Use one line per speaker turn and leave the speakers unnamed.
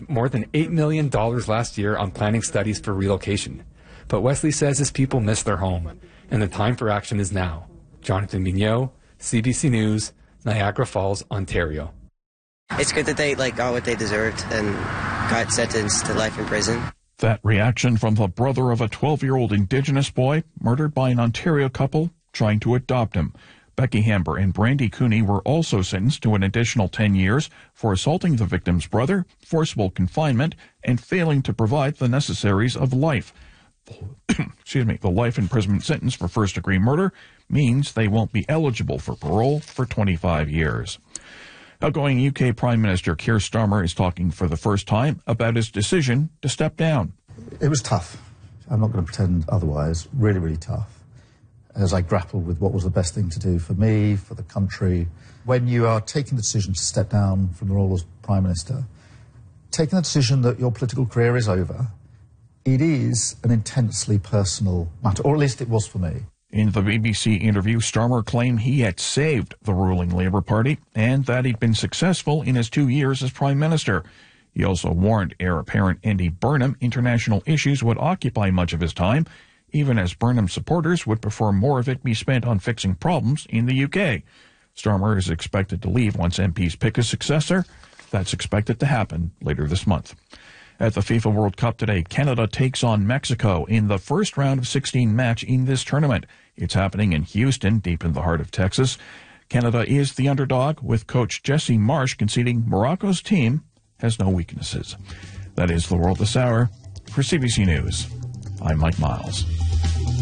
spent more than $8 million last year on planning studies for relocation. But Wesley says his people miss their home, and the time for action is now. Jonathan Mignot, CBC News, Niagara Falls, Ontario.
It's good that they got what they deserved and got sentenced to life in prison.
That reaction from the brother of a 12-year-old Indigenous boy murdered by an Ontario couple trying to adopt him. Becky Hamber and Brandy Cooney were also sentenced to an additional 10 years for assaulting the victim's brother, forcible confinement, and failing to provide the necessaries of life. The life imprisonment sentence for first-degree murder means they won't be eligible for parole for 25 years. Outgoing UK Prime Minister Keir Starmer is talking for the first time about his decision to step down.
It was tough. I'm not going to pretend otherwise. Really, really tough. As I grappled with what was the best thing to do for me, for the country. When you are taking the decision to step down from the role as Prime Minister, taking the decision that your political career is over, it is an intensely personal matter, or at least it was for me.
In the BBC interview, Starmer claimed he had saved the ruling Labour Party and that he'd been successful in his 2 years as Prime Minister. He also warned heir apparent Andy Burnham international issues would occupy much of his time, even as Burnham supporters would prefer more of it be spent on fixing problems in the UK. Starmer is expected to leave once MPs pick a successor. That's expected to happen later this month. At the FIFA World Cup today, Canada takes on Mexico in the first round of 16 match in this tournament. It's happening in Houston, deep in the heart of Texas. Canada is the underdog, with coach Jesse Marsh conceding Morocco's team has no weaknesses. That is the world this hour. For CBC News, I'm Mike Miles.